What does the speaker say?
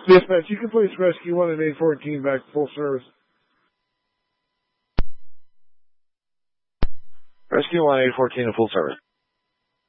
Dispatch, you can place Rescue 1 and 814 back to full service. Rescue 1, 814 in full service.